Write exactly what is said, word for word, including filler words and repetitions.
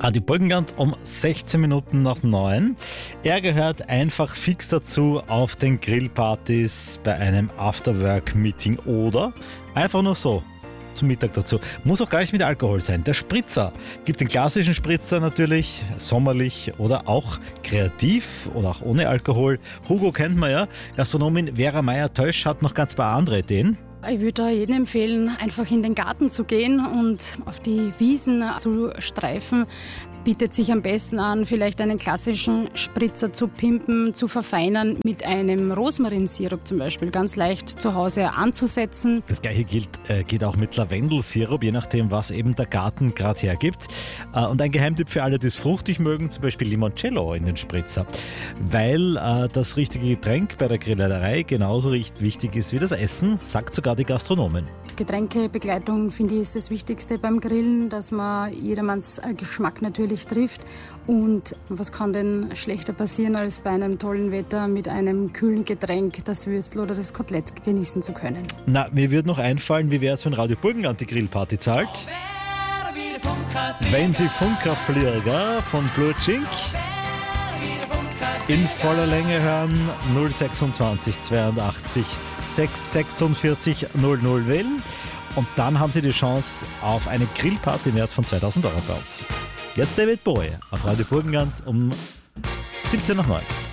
Radio Burgenland um sechzehn Minuten nach neun. Er gehört einfach fix dazu auf den Grillpartys, bei einem Afterwork-Meeting oder einfach nur so zum Mittag dazu. Muss auch gar nicht mit Alkohol sein. Der Spritzer gibt den klassischen Spritzer natürlich, sommerlich oder auch kreativ oder auch ohne Alkohol. Hugo kennt man ja. Gastronomin Vera Meyer-Tösch hat noch ganz paar andere Ideen. Ich würde da jedem empfehlen, einfach in den Garten zu gehen und auf die Wiesen zu streifen. Bietet sich am besten an, vielleicht einen klassischen Spritzer zu pimpen, zu verfeinern mit einem Rosmarinsirup zum Beispiel, ganz leicht zu Hause anzusetzen. Das gleiche gilt, äh, geht auch mit Lavendelsirup, je nachdem, was eben der Garten gerade hergibt. Äh, und ein Geheimtipp für alle, die es fruchtig mögen, zum Beispiel Limoncello in den Spritzer. Weil äh, das richtige Getränk bei der Grillerei genauso wichtig ist wie das Essen, sagt sogar die Gastronomin. Getränkebegleitung, finde ich, ist das Wichtigste beim Grillen, dass man jedermanns Geschmack natürlich trifft. Und was kann denn schlechter passieren, als bei einem tollen Wetter mit einem kühlen Getränk das Würstel oder das Kotelett genießen zu können? Na, mir würde noch einfallen, wie wäre es, wenn Radio Burgenland die Grillparty zahlt? Wenn Sie Funkerflieger von Blutschink in voller Länge hören, null sechsundzwanzig zweiundachtzig sechshundertsechsundvierzig null null wählen und dann haben Sie die Chance auf eine Grillparty im Wert von zweitausend Euro bei uns. Jetzt David Bowie auf Radio Burgenland um siebzehn nach neun.